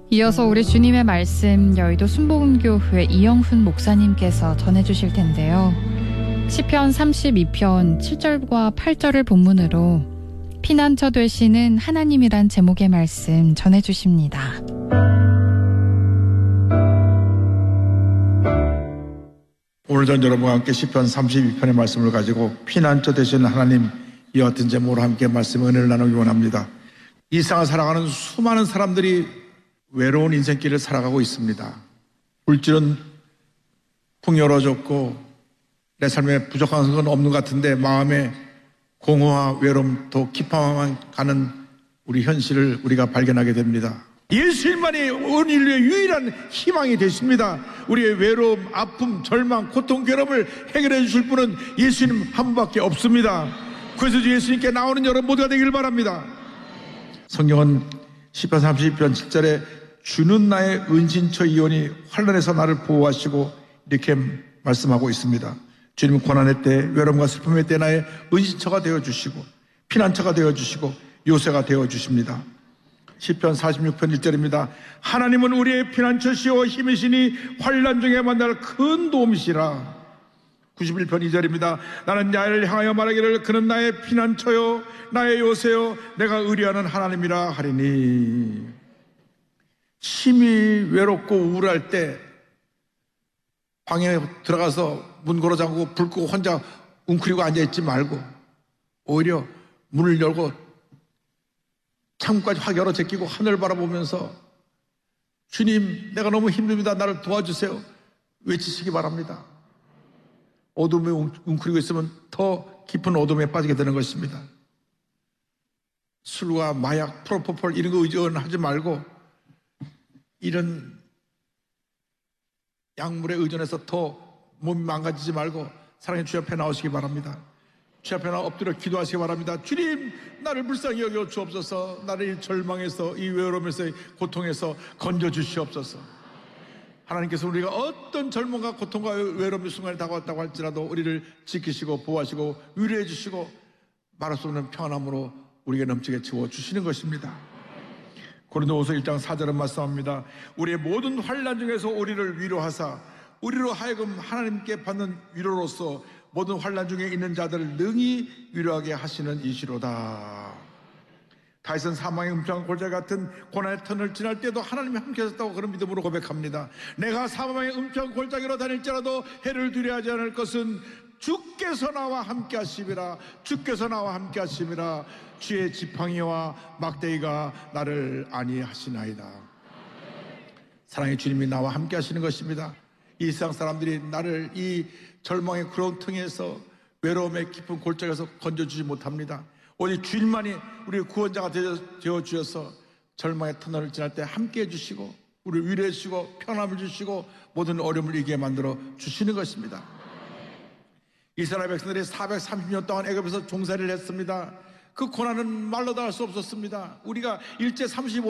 이어서 우리 주님의 말씀 여의도 순복음교회 이영훈 목사님께서 전해주실 텐데요. 시편 32편 7절과 8절을 본문으로 피난처 되시는 하나님이란 제목의 말씀 전해주십니다. 오늘 전 여러분과 함께 시편 32편의 말씀을 가지고 피난처 되시는 하나님, 이와 같은 제목으로 함께 말씀 은혜를 나누기 원합니다. 이 세상을 살아가는 수많은 사람들이 외로운 인생길을 살아가고 있습니다. 물질은 풍요로워졌고 내 삶에 부족한 건 없는 것 같은데 마음에 공허와 외로움, 더 깊어만 가는 우리 현실을 우리가 발견하게 됩니다. 예수님만이 온 인류의 유일한 희망이 되십니다. 우리의 외로움, 아픔, 절망, 고통, 괴로움을 해결해 주실 분은 예수님 한 분밖에 없습니다. 그래서 예수님께 나오는 여러분 모두가 되길 바랍니다. 성경은 시편 32편 7절에 주는 나의 은신처 이오니 환난에서 나를 보호하시고 이렇게 말씀하고 있습니다. 주님은 고난의 때, 외로움과 슬픔의 때 나의 은신처가 되어주시고 피난처가 되어주시고 요새가 되어주십니다. 시편 46편 1절입니다. 하나님은 우리의 피난처시오 힘이시니 환난 중에 만날 큰 도움이시라. 91편 2절입니다. 나는 야를 향하여 말하기를 그는 나의 피난처요 나의 요새요 내가 의뢰하는 하나님이라 하리니. 심히 외롭고 우울할 때 방에 들어가서 문 걸어 잠그고 불 끄고 혼자 웅크리고 앉아있지 말고 오히려 문을 열고 창문까지 확 열어 제끼고 하늘을 바라보면서 주님, 내가 너무 힘듭니다. 나를 도와주세요. 외치시기 바랍니다. 어둠에 웅크리고 있으면 더 깊은 어둠에 빠지게 되는 것입니다. 술과 마약, 프로포폴 이런 거 의존하지 말고 이런 약물에 의존해서 더 몸이 망가지지 말고 사랑의 주 앞에 나오시기 바랍니다. 주 앞에 나와 엎드려 기도하시기 바랍니다. 주님, 나를 불쌍히 여겨 주옵소서. 나를 이 절망에서, 이 외로움에서, 이 고통에서 건져 주시옵소서. 하나님께서 우리가 어떤 절망과 고통과 외로움의 순간에 다가왔다고 할지라도 우리를 지키시고 보호하시고 위로해 주시고 말할 수 없는 평안함으로 우리에게 넘치게 채워주시는 것입니다. 고린도후서 1장 4절은 말씀합니다. 우리의 모든 환난 중에서 우리를 위로하사 우리로 하여금 하나님께 받는 위로로서 모든 환난 중에 있는 자들을 능히 위로하게 하시는 이시로다. 다윗은 사망의 음침한 골짜기 같은 고난의 터널을 지날 때도 하나님이 함께 하셨다고 그런 믿음으로 고백합니다. 내가 사망의 음침한 골짜기로 다닐지라도 해를 두려워하지 않을 것은 주께서 나와 함께 하심이라. 주께서 나와 함께 하심이라. 주의 지팡이와 막대기가 나를 안위하시나이다. 사랑의 주님이 나와 함께 하시는 것입니다. 이 세상 사람들이 나를 이 절망의 구렁텅이에서 외로움의 깊은 골짜기에서 건져주지 못합니다. 오직 주님만이 우리의 구원자가 되어 주셔서 절망의 터널을 지날 때 함께 해주시고 우리를 위로해 주시고 편함을 주시고 모든 어려움을 이기게 만들어 주시는 것입니다. 이스라엘 백성들이 430년 동안 애굽에서 종살이를 했습니다. 그 고난은 말로 다 할 수 없었습니다. 우리가 일제 35년